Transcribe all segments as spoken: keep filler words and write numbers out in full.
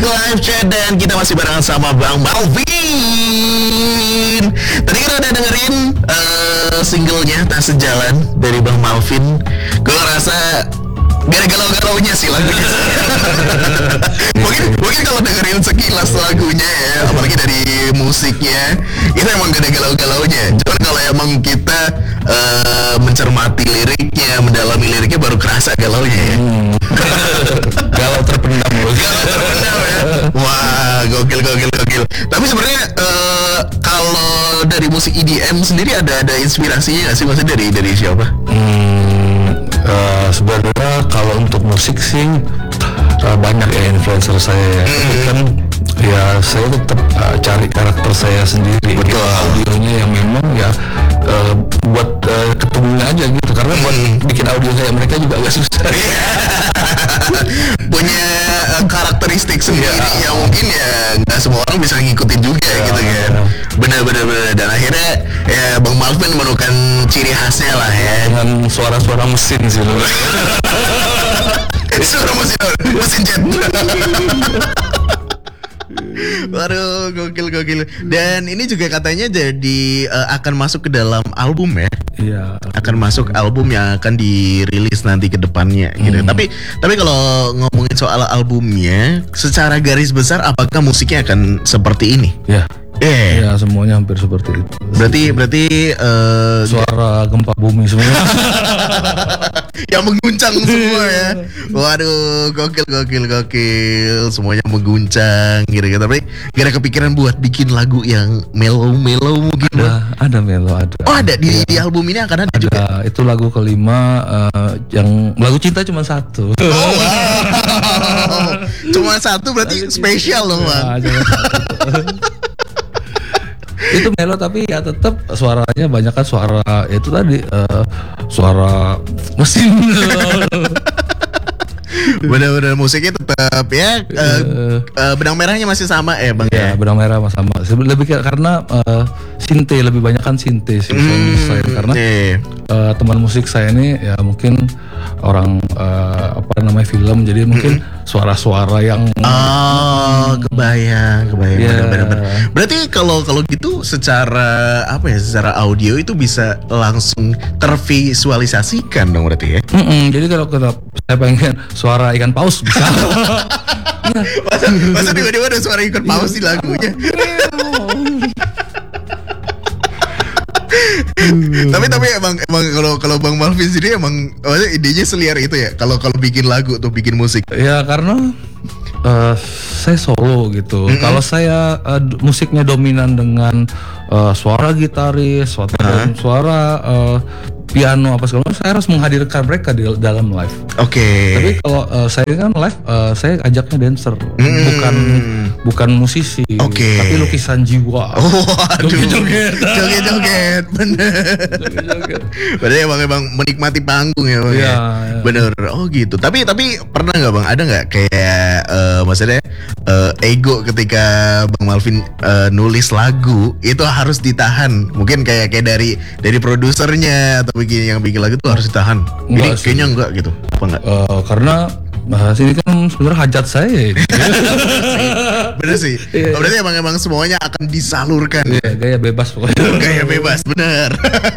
live chat dan kita masih barengan sama Bang Malvin. Tadi kita udah dengerin uh, singlenya Tak Sejalan dari Bang Malvin. Gue ngerasa gak ada galau-galaunya sih lagunya. mungkin mungkin kalau dengerin sekilas lagunya ya, apalagi dari musiknya, itu emang gak ada galau-galaunya. Cuman kalau emang kita uh, mencermati liriknya, mendalami liriknya, baru kerasa galaunya ya. Hmm. Galau terpendam loh. Galau terpendam ya. Wah, gokil gokil gokil. Tapi sebenarnya uh, kalau dari musik E D M sendiri ada ada inspirasinya nggak sih, maksudnya dari dari siapa? Hmm, uh, sebenarnya kalau untuk musik sih uh, banyak ya influencer saya ya. Mm. Tapi kan ya saya tetap uh, cari karakter saya sendiri. Betul. Gitu. Audionya yang memang ya uh, buat uh, ketemunya aja gitu. Karena buat mm. bikin audio kayak mereka juga agak susah. Punya uh, karakteristik sendiri yeah. yang mungkin ya nggak semua orang bisa ngikutin juga yeah. gitu kan. Benar-benar benar. Dan akhirnya ya Bang Malvin menemukan ciri khasnya lah ya. Dengan suara-suara mesin sih loh. Suara mesin, mesin jet. Waduh, gokil gokil. Dan ini juga katanya jadi uh, akan masuk ke dalam album ya. Iya. Akan masuk album yang akan dirilis nanti ke depannya gitu. Hmm. Tapi tapi kalau ngomongin soal albumnya, secara garis besar apakah musiknya akan seperti ini? Ya. Eh. Ya, semuanya hampir seperti itu. Berarti berarti uh, suara gempa bumi semuanya. yang mengguncang semua ya. Waduh, gokil gokil gokil. Semuanya mengguncang gitu-gitu. Tapi gak ada kepikiran buat bikin lagu yang mellow-mellow mungkin? Ada, ada mellow ada. Oh, ada di, ya. Di album ini akan ada, ada juga. Itu lagu kelima uh, yang lagu cinta cuma satu. Oh, wow. Cuma satu berarti spesial loh, Bang. Ya, itu melo tapi ya tetap suaranya banyak kan suara itu tadi uh, suara mesin. Benar-benar musiknya tetap ya uh, uh, benang merahnya masih sama ya Bang ya. Ya benang merah sama lebih karena uh, sinte lebih banyak kan sinte sih hmm, saya karena yeah. uh, teman musik saya ini ya mungkin orang uh, apa namanya film jadi mungkin mm-hmm. suara-suara yang oh kebayang kebayang yeah. benar-benar. Berarti kalau kalau gitu secara apa ya secara audio itu bisa langsung tervisualisasikan dong berarti ya. Mm-mm, jadi kalau kita saya pengen suara ikan paus bisa. Ya. masa, masa tiba-tiba ada suara ikan paus di lagunya. tapi tapi emang emang kalau kalau Bang Malvin sendiri emang maksudnya idenya seliar itu ya kalau kalau bikin lagu atau bikin musik. Ya karena uh, saya solo gitu. Mm-hmm. Kalau saya uh, musiknya dominan dengan uh, suara gitaris, suara uh-huh. suara uh, piano apa segala macam, saya harus menghadirkan mereka di dalam live. Oke. Okay. Tapi kalau uh, saya kan live, uh, saya ajaknya dancer, mm. bukan bukan musisi. Oke. Okay. Tapi lukisan jiwa. Oh, aduh. Joget-joget, joget-joget, bener. Joget-joget. Berarti emang emang menikmati panggung ya, Bang. Iya. Ya? Bener. Oh gitu. Tapi tapi pernah nggak Bang? Ada nggak kayak uh, maksudnya uh, ego ketika Bang Malvin uh, nulis lagu itu harus ditahan? Mungkin kayak kayak dari dari produsernya atau bikin yang bikin lagu tuh harus ditahan. Ini kayaknya enggak gitu. Apa enggak? Uh, karena bahas ini kan sebenarnya hajat saya ini. Bener sih. Oh, berarti emang emang semuanya akan disalurkan. Iya, gaya bebas pokoknya. Gaya bebas, bener.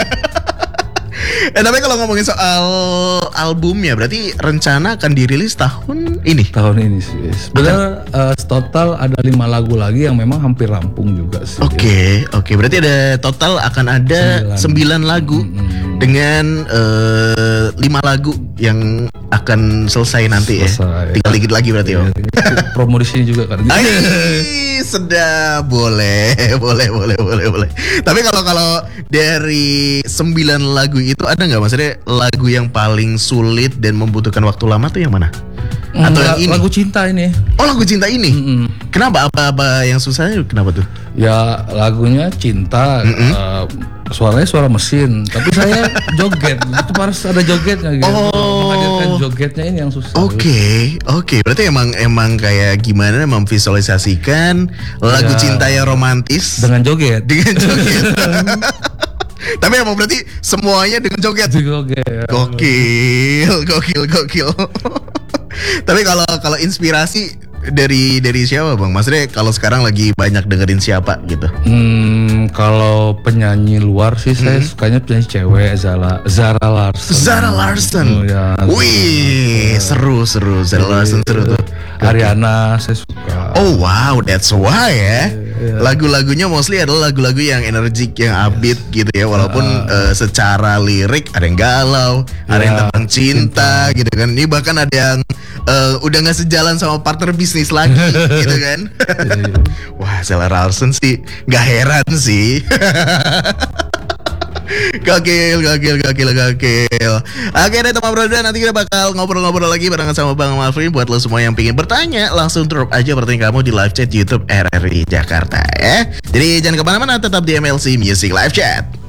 Eh tapi kalau ngomongin soal albumnya, berarti rencana akan dirilis tahun ini? Tahun ini sih. Sebenarnya uh, total ada lima lagu lagi yang memang hampir rampung juga sih. Oke, okay, oke. Okay. Berarti ada total akan ada sembilan lagu hmm. dengan uh, lima lagu yang akan selesai nanti selesai, ya. Tinggal dikit lagi berarti ya. Promo di sini juga kan. Ay, sedap, boleh, boleh, boleh, boleh, boleh. Tapi kalau kalau dari sembilan lagu itu ada nggak maksudnya lagu yang paling sulit dan membutuhkan waktu lama tuh yang mana? Atau mm, yang ini? Lagu cinta ini. Oh lagu cinta ini. Mm-mm. Kenapa? Apa-apa yang susahnya? Kenapa tuh? Ya lagunya cinta. Uh, suaranya suara mesin. Tapi saya joget. Itu harus ada jogetnya gitu. Oh. Menghadirkan jogetnya ini yang susah. Oke, okay, oke. Okay. Berarti emang emang kayak gimana memvisualisasikan lagu ya, cinta yang romantis dengan joget. Dengan joget. Tapi emang berarti semuanya dengan joget. Joget. Gokil, gokil, gokil. Tapi kalau kalau inspirasi dari dari siapa bang? Maksudnya kalau sekarang lagi banyak dengerin siapa gitu? Hmm, kalau penyanyi luar sih saya sukanya penyanyi cewek Zara Zara Larson. Zara Larson. Oh, ya, Wih, seru seru Zara Larson seru tuh. Ariana saya suka. Oh wow, that's why ya. Lagu-lagunya mostly adalah lagu-lagu yang energik, yang upbeat gitu ya. Walaupun uh, secara lirik ada yang galau, ada yang Ya, tentang cinta, gitu kan. Ini bahkan ada yang uh, udah nggak sejalan sama partner bisnis lagi gitu kan. Wah, Zara Larson sih nggak heran sih. Gokil, gokil, gokil, gokil. Oke deh teman bro, nanti kita bakal ngobrol-ngobrol lagi barengan sama Bang Malvin. Buat lo semua yang pengen bertanya, langsung drop aja pertanyaan kamu di live chat YouTube R R I Jakarta ya. Jadi jangan kemana-mana, tetap di M L C Music Live Chat.